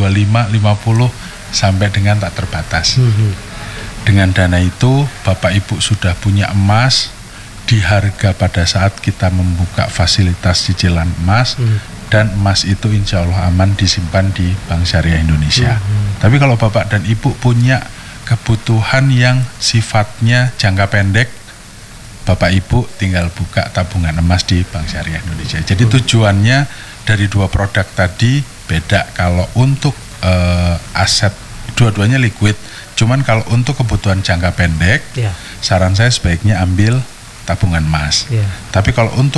25, 50 sampai dengan tak terbatas. Dengan dana itu Bapak Ibu sudah punya emas di harga pada saat kita membuka fasilitas cicilan emas, dan emas itu insya Allah aman disimpan di Bank Syariah Indonesia. Tapi kalau Bapak dan Ibu punya kebutuhan yang sifatnya jangka pendek, Bapak Ibu tinggal buka tabungan emas di Bank Syariah Indonesia. Jadi tujuannya dari dua produk tadi beda. Kalau untuk aset, dua-duanya liquid. Cuman kalau untuk kebutuhan jangka pendek, saran saya sebaiknya ambil tabungan emas. Tapi kalau untuk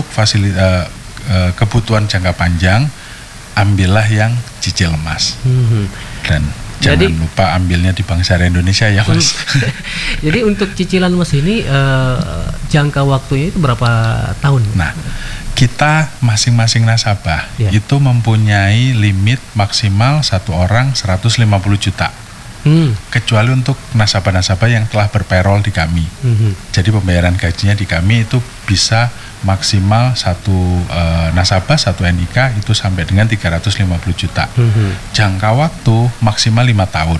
kebutuhan jangka panjang, ambillah yang cicil emas. Dan jangan lupa ambilnya di Bank Syariah Indonesia ya, Mas. Jadi untuk cicilan emas ini jangka waktunya itu berapa tahun? Nah, kita masing-masing nasabah itu mempunyai limit maksimal satu orang 150 juta. Kecuali untuk nasabah-nasabah yang telah berpayroll di kami. Jadi pembayaran gajinya di kami itu bisa maksimal satu nasabah, satu NIK itu sampai dengan 350 juta. Jangka waktu maksimal 5 tahun.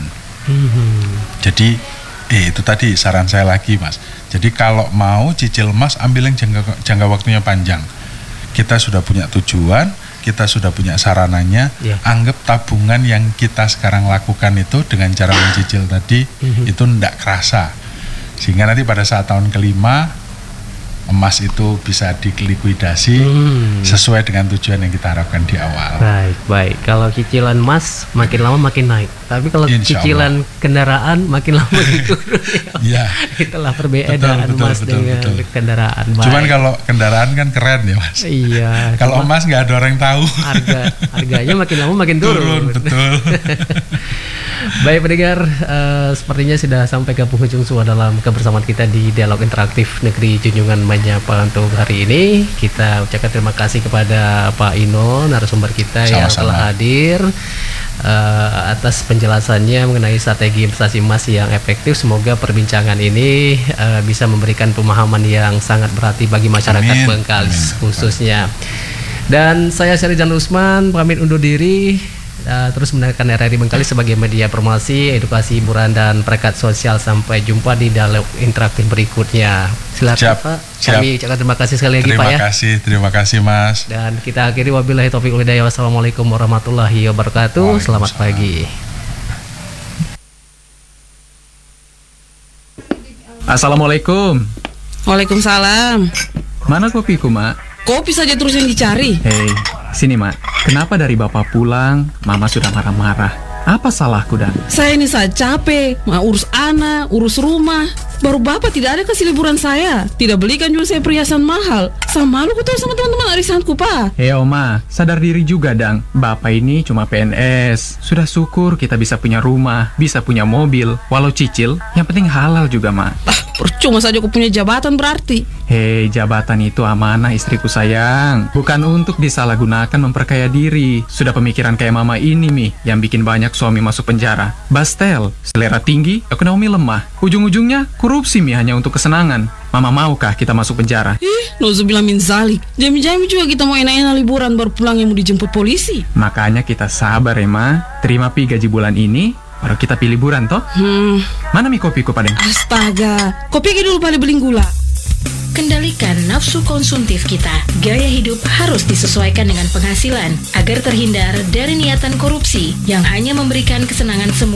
Jadi itu tadi saran saya lagi, Mas. Jadi kalau mau cicil emas, ambil yang jangka waktunya panjang. Kita sudah punya tujuan, kita sudah punya sarananya, anggap tabungan yang kita sekarang lakukan itu dengan cara mencicil tadi itu tidak kerasa, sehingga nanti pada saat tahun kelima emas itu bisa dilikuidasi sesuai dengan tujuan yang kita harapkan di awal. Baik. Kalau cicilan emas makin lama makin naik, tapi kalau cicilan kendaraan makin lama makin turun. Itulah perbedaan emas dengan kendaraan. Cuman kalau kendaraan kan keren ya, Mas. Iya. Kalau emas nggak ada orang yang tahu. Harganya makin lama makin turun. Betul. Baik pendengar, sepertinya sudah sampai ke penghujung semua dalam kebersamaan kita di Dialog Interaktif Negeri Junjungan Majapahit untuk hari ini. Kita ucapkan terima kasih kepada Pak Ino, narasumber kita yang telah hadir, atas penjelasannya mengenai strategi investasi emas yang efektif. Semoga perbincangan ini bisa memberikan pemahaman yang sangat berarti bagi masyarakat Bengkalis khususnya. Dan saya Syarijan Usman pamit undur diri. Terus mendengarkan RRI Bengkalis sebagai media informasi, edukasi, hiburan, dan perekat sosial. Sampai jumpa di dialog interaktif berikutnya. Silakan Pak. Kami ucapkan terima kasih sekali lagi Pak ya. Terima kasih Mas. Dan kita akhiri wabillahi taufiq wal hidayah. Wassalamualaikum warahmatullahi wabarakatuh. Selamat pagi. Assalamualaikum. Waalaikumsalam. Mana kopiku, Mak? Kopi saja terus yang dicari. Hei, sini Mak. Kenapa dari Bapak pulang, Mama sudah marah-marah? Apa salahku dan? Saya ini saja capek, mau urus anak, urus rumah. Baru Bapak tidak ada kasih liburan saya. Tidak belikan juga saya perhiasan mahal. Sama malu ketemu sama teman-teman arisanku, Pak. Hei Oma, sadar diri juga dang. Bapak ini cuma PNS. Sudah syukur kita bisa punya rumah, bisa punya mobil. Walau cicil, yang penting halal juga, Ma. Percuma saja aku punya jabatan berarti. Hei, jabatan itu amanah istriku sayang. Bukan untuk disalahgunakan memperkaya diri. Sudah pemikiran kayak Mama ini, Mi, yang bikin banyak suami masuk penjara. Bastel, selera tinggi, ekonomi lemah. Ujung-ujungnya korupsi, Mi, hanya untuk kesenangan. Mama maukah kita masuk penjara? Nauzubillah min zalik. Jam-jam juga kita mau enak-enak liburan baru pulang yang mau dijemput polisi. Makanya kita sabar ya, Ma. Terima pi gaji bulan ini, baru kita pilih liburan toh. Mana mi kopiku padeng? Astaga, kopi dulu pada beli gula. Kendalikan nafsu konsumtif kita. Gaya hidup harus disesuaikan dengan penghasilan agar terhindar dari niatan korupsi yang hanya memberikan kesenangan semua.